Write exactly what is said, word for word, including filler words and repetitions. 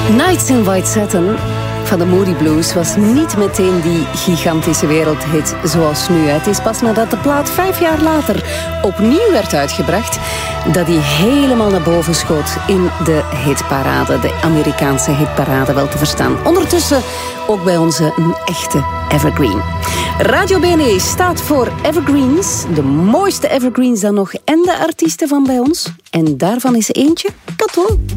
Nights in White Satin van de Moody Blues was niet meteen die gigantische wereldhit zoals nu. Het is pas nadat de plaat vijf jaar later opnieuw werd uitgebracht dat hij helemaal naar boven schoot in de hitparade, de Amerikaanse hitparade wel te verstaan. Ondertussen ook bij onze een echte evergreen. Radio B N E staat voor evergreens, de mooiste evergreens dan nog en de artiesten van bij ons. En daarvan is eentje Kato.